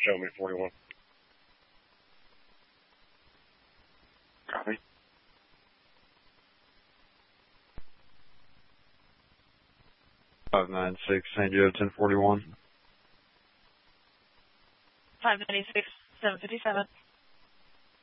show me 41. Copy. .596 San Diego 1041. 596, 757.